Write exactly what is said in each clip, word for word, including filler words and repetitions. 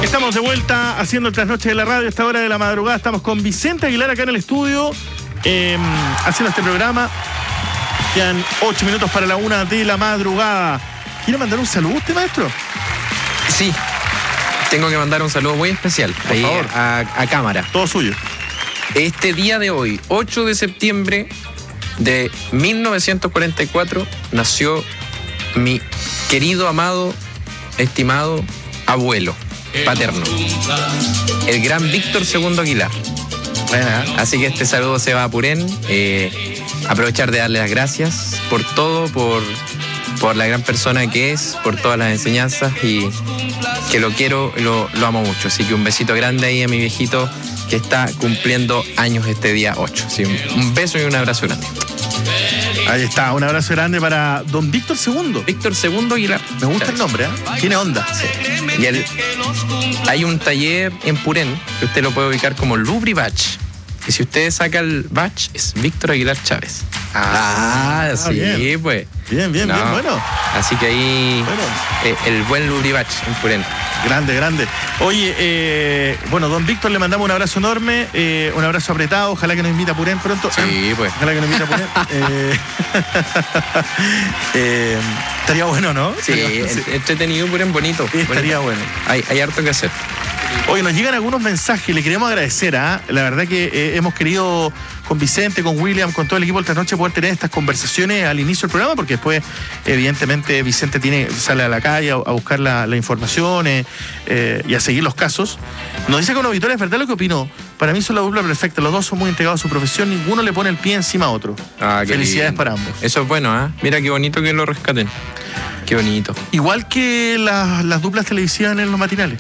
Estamos de vuelta haciendo el trasnoche de la radio a esta hora de la madrugada. Estamos con Vicente Aguilar acá en el estudio, eh, haciendo este programa. Quedan ocho minutos para la una de la madrugada. ¿Quiere mandar un saludo usted, maestro? Sí, tengo que mandar un saludo muy especial. Por ahí favor. A, a cámara. Todo suyo. Este día de hoy, ocho de septiembre de mil novecientos cuarenta y cuatro, nació mi querido, amado, estimado abuelo paterno, el gran Víctor segundo Aguilar. Así que este saludo se va a Purén. Eh, aprovechar de darle las gracias por todo, por, por la gran persona que es, por todas las enseñanzas, y que lo quiero, lo, lo amo mucho. Así que un besito grande ahí a mi viejito que está cumpliendo años este día ocho. Así, un, un beso y un abrazo grande. Ahí está, un abrazo grande para don Víctor segundo. Víctor segundo Aguilar. Me gusta el nombre, ¿eh? Tiene onda. Sí. Y el, hay un taller en Purén que usted lo puede ubicar como Lubribach. Y si usted saca el batch, es Víctor Aguilar Chávez. Ah, ah sí, bien. Pues. Bien, bien, no. bien, bueno. Así que ahí, bueno. eh, el buen Lubribach en Purén. Grande, grande. Oye, eh, bueno, don Víctor, le mandamos un abrazo enorme, eh, un abrazo apretado. Ojalá que nos invite a Purén pronto. Sí, pues. Ojalá que nos invite a Purén. eh, eh, estaría bueno, ¿no? Sí, estaría, entretenido, Purén, bonito. Sí, estaría bonito. bueno. Hay, hay harto que hacer. Oye, nos llegan algunos mensajes, le queremos agradecer, ¿ah? ¿eh? La verdad que eh, hemos querido con Vicente, con William, con todo el equipo del Trasnoche poder tener estas conversaciones al inicio del programa, porque después, evidentemente, Vicente tiene, sale a la calle a, a buscar la, la información eh, eh, y a seguir los casos. Nos dice con auditores, ¿es verdad lo que opinó? Para mí son la dupla perfecta, los dos son muy entregados a su profesión, ninguno le pone el pie encima a otro. Ah, qué Felicidades lindo. para ambos. Eso es bueno, ¿ah? ¿eh? Mira qué bonito que lo rescaten. Qué bonito. Igual que la, las duplas televisivas en los matinales.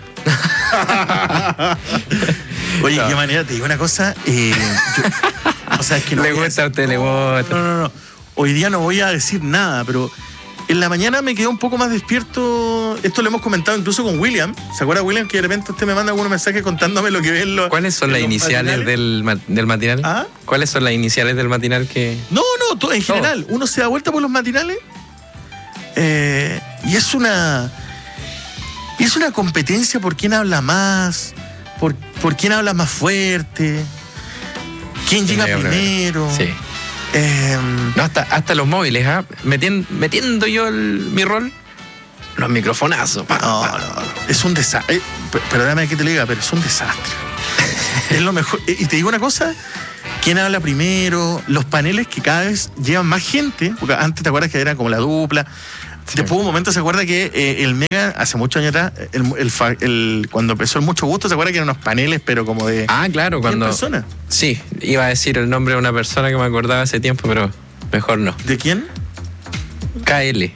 Oye, no. Qué manera, te digo una cosa. Eh, yo, o sea, es que no. Le gusta a usted, le gusta. No, no, no. Hoy día no voy a decir nada, pero en la mañana me quedé un poco más despierto. Esto lo hemos comentado incluso con William. ¿Se acuerda, William, que de repente usted me manda algunos mensajes contándome lo que ve en los. ¿Cuáles son las iniciales del, del matinal? ¿Ah? ¿Cuáles son las iniciales del matinal que.? No, no, todo, en general. No. Uno se da vuelta por los matinales. Eh, y es una. Es una competencia por quién habla más, por, por quién habla más fuerte, quién llega primero. Sí. Eh, no, hasta, hasta los móviles, ¿ah? ¿eh? Metiendo, metiendo yo el, mi rol, los microfonazos. Pa, no, pa. no, es un desastre. Eh, perdóname que te lo diga, pero es un desastre. Es lo mejor. Y te digo una cosa. ¿Quién habla primero? Los paneles que cada vez llevan más gente, porque antes te acuerdas que era como la dupla. Sí. Después un momento se acuerda que eh, el Mega, hace muchos años atrás, el, el, el, cuando empezó el Mucho Gusto, se acuerda que eran unos paneles, pero como de... Ah, claro, cuando... personas? Sí, iba a decir el nombre de una persona que me acordaba hace tiempo, pero mejor no. ¿De quién? K L.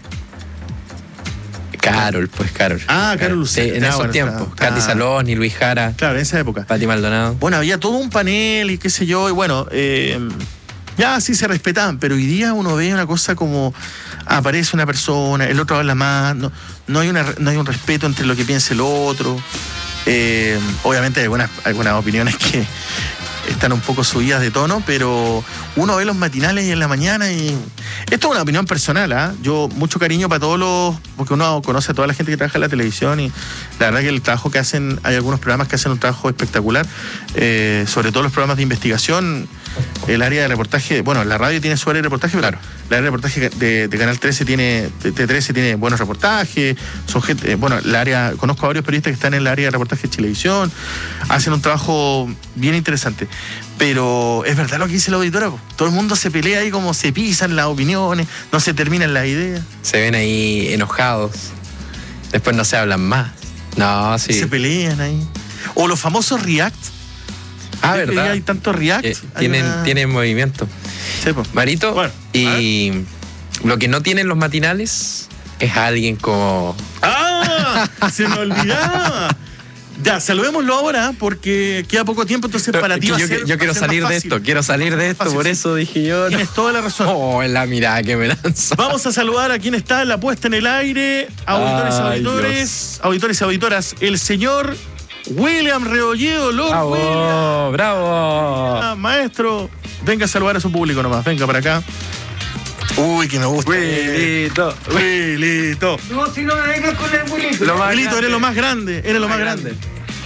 Carol, pues Carol. Ah, Carol Lucero. Sí, en ah, esos bueno, tiempos. Está, Katy está... Salón, Luis Jara. Claro, en esa época. Pati Maldonado. Bueno, había todo un panel y qué sé yo, y bueno, eh, ya sí se respetaban, pero hoy día uno ve una cosa como aparece una persona, el otro habla más, no, no, hay, una, no hay un respeto entre lo que piensa el otro. Eh, obviamente hay algunas, algunas opiniones que están un poco subidas de tono, pero uno ve los matinales en la mañana y... Esto es una opinión personal, ¿ah? ¿eh? Yo, mucho cariño para todos los... Porque uno conoce a toda la gente que trabaja en la televisión y la verdad que el trabajo que hacen... Hay algunos programas que hacen un trabajo espectacular, eh, sobre todo los programas de investigación, el área de reportaje... Bueno, la radio tiene su área de reportaje, pero claro, el área de reportaje de, de Canal trece tiene... De T trece tiene buenos reportajes, son gente... Eh, bueno, el área... Conozco a varios periodistas que están en el área de reportaje de televisión, hacen un trabajo bien interesante. Pero es verdad lo que dice la auditora, po. Todo el mundo se pelea ahí como se pisan las opiniones, no se terminan las ideas. Se ven ahí enojados, después no se hablan más. No, sí. Se pelean ahí. O los famosos react. Ah, ¿verdad? Hay tantos react. Eh, tienen, una... tienen movimiento. Sí, po. Marito, bueno, y lo que no tienen los matinales es alguien como... ¡Ah! Se me olvidaba. Ya, saludémoslo ahora porque queda poco tiempo, entonces para ti va a yo, ser, yo quiero salir de esto, quiero salir de esto, por eso dije yo. Tienes no. toda la razón. Oh, la mirada que me lanza. Vamos a saludar a quien está en la puesta en el aire, auditores y auditores, Dios. auditores y auditoras, el señor William Rebolledo, Lord bravo, William. Bravo, ah, maestro, venga a saludar a su público nomás, venga para acá. Uy, que me gusta. Wilito, Wilito. No, si no me vengas con el Wilito. Wilito, eres lo más grande, eres lo más grande. grande.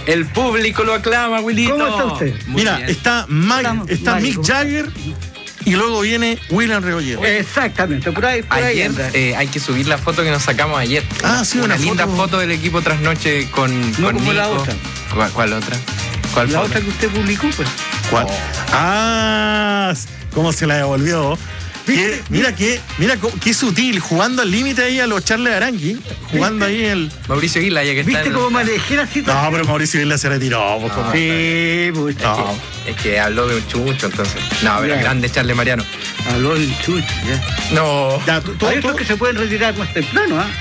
El público lo aclama, Wilito. ¿Cómo está usted? Muy Mira, bien. está, Ma- Hola, está Mario, Mick ¿cómo Jagger y luego viene William Rebolledo. Exactamente, por ahí, por ahí Ayer anda. eh, hay que subir la foto que nos sacamos ayer. Ah, sí, una, una linda foto. foto del equipo Trasnoche con, No con como la Nico. otra. ¿Cuál, cuál otra? ¿Cuál La foto? otra que usted publicó, pues. ¿Cuál? Ah, ¿cómo se la devolvió? Qué- mira qué, mira co- qué sutil, jugando al límite ahí a los Charles Aranqui, jugando ahí el. Mauricio Guila, ya que está. ¿Viste en- cómo manejé la situación? No, pero Mauricio Vila se retiró, pues, ¿cómo? Sí, pues. No. Es que habló de un chucho, entonces. No, pero Ya. grande Charles Mariano. Habló del chucho, ya. No. Ya, tú- tú- Hay tú- otros que se pueden retirar más temprano, ¿ah?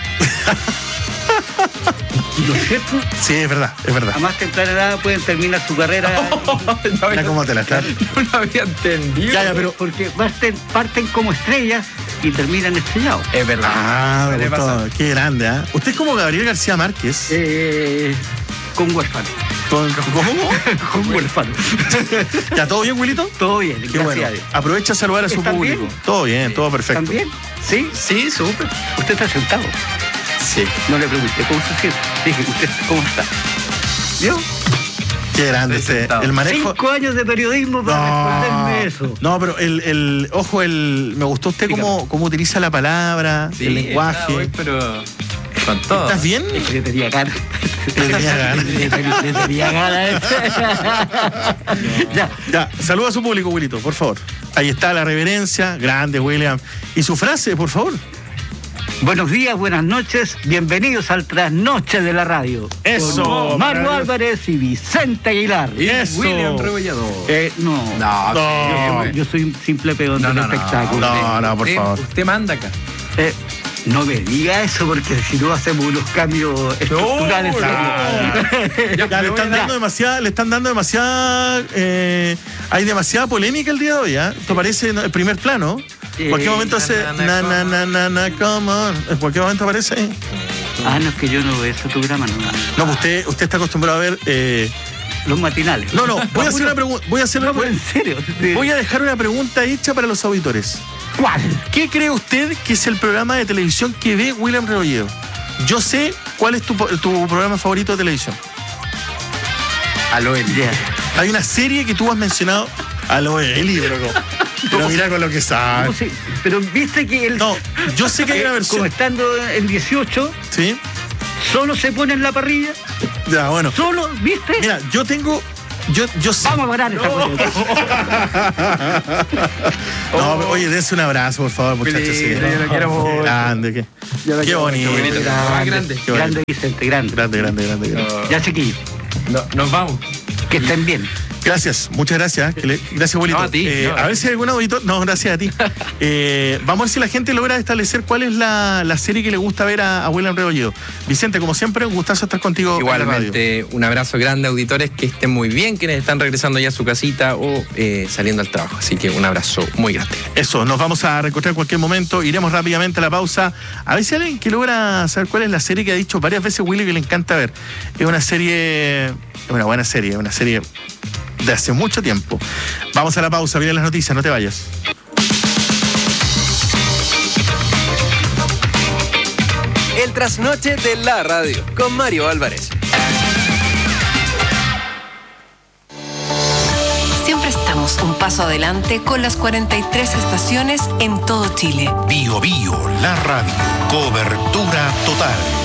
¿No es cierto? Sí, es verdad, es verdad. A más temprana edad pueden terminar su carrera. Mira cómo te la estás. No lo había entendido. Ya, ya, pero. Porque parten, parten como estrellas y terminan estrellados. Es verdad. Ah, me Suele gustó. pasar. Qué grande, ¿ah? Usted es como Gabriel García Márquez. Eh, con huérfano. Con- ¿Cómo? Con huérfano. ¿Ya todo bien, Wilito? Todo bien, Qué gracias bueno. a Dios. Aprovecha a saludar a su ¿Están público. bien? Todo bien, todo perfecto. ¿También? ¿Sí? Sí, súper. Usted está sentado. Sí. No le pregunté cómo se siente. Dije, ¿usted cómo está? ¿Vio? Qué grande Estoy este. sentado. El manejo. Cinco años de periodismo para responderme eso. No, pero el, el ojo, el me gustó usted cómo, cómo utiliza la palabra, Sí, el lenguaje. está, hoy, pero con todo. ¿Estás bien? Es que le tenía ganas. Le tenía ganas. Le tenía- le tenía ganas. Ya. Ya, saluda a su público, Wilito, por favor. Ahí está la reverencia, grande, William. Y su frase, por favor. Buenos días, buenas noches, bienvenidos al Trasnoche de la Radio. Eso, Con Mario maravilloso. Álvarez y Vicente Aguilar. Y Eso. William Rebollador. Eh, no, No, No. sí, yo soy un simple peón No, del no, no. espectáculo. No, no, por Usted- favor. Usted manda acá. Eh, no me diga eso porque si no hacemos unos cambios estructurales. No, serios. Ya, le están dando demasiada, le están dando demasiada, eh, hay demasiada polémica el día de hoy, ¿ah? Esto parece ¿no? el primer plano. En cualquier Eh, momento hace na, na na, na na na na come on. En cualquier momento aparece. ahí. Ah, no, es que yo no veo ese programa, no. No, pues usted, usted está acostumbrado a ver. eh, Los matinales. No, no, voy a hacer una pregunta. Voy a hacer No, una pero en serio. Voy a dejar una pregunta hecha para los auditores. ¿Cuál? ¿Qué cree usted que es el programa de televisión que ve William Rebolledo? Yo sé cuál es tu, po- tu programa favorito de televisión. Aloe. Ya. Hay una serie que tú has mencionado. Aloe, el libro. Pero mira con lo que No, sabe. sí, pero viste que el, No, yo sé que hay una eh, como versión. estando en dieciocho, ¿Sí? solo se pone en la parrilla, Ya, bueno. solo, ¿viste? Mira, yo tengo. Yo, yo sé. Vamos a parar esta cuestión. No, pero, oye, dense un abrazo, por favor, muchachos. Sí. Wilito, yo lo quiero Qué mucho. grande, qué, Yo lo qué quiero bonito. mucho, Wilito. grande, Más grande. Qué grande, bonito. Vicente, grande. Grande, grande, grande, grande. No. Ya, chiquillos, No, nos vamos. que estén bien. Gracias, muchas gracias. que le- gracias, abuelito. No, a ti, Eh, no. a ver si hay algún auditor. No, gracias a ti. Eh, vamos a ver si la gente logra establecer cuál es la, la serie que le gusta ver a, a William Rebolledo. Vicente, como siempre, un gustazo estar contigo en la radio. Igualmente, un abrazo grande, auditores, que estén muy bien, quienes están regresando ya a su casita o eh, saliendo al trabajo. Así que un abrazo muy grande. Eso, nos vamos a reencontrar en cualquier momento. Iremos rápidamente a la pausa. A ver si hay alguien que logra saber cuál es la serie que ha dicho varias veces Willy que le encanta ver. Es una serie, es una buena serie, es una serie de hace mucho tiempo. Vamos a la pausa, vienen las noticias, no te vayas. El trasnoche de la radio con Mario Álvarez. Siempre estamos un paso adelante con las cuarenta y tres estaciones en todo Chile. Bio Bio, la radio. Cobertura total.